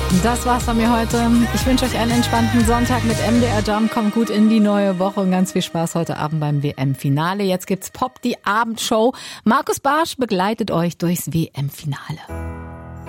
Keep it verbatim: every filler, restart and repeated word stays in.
Das war's von mir heute. Ich wünsche euch einen entspannten Sonntag mit M D R Jump. Kommt gut in die neue Woche und ganz viel Spaß heute Abend beim W M-Finale. Jetzt gibt's Pop, die Abendshow. Markus Barsch begleitet euch durchs W M-Finale.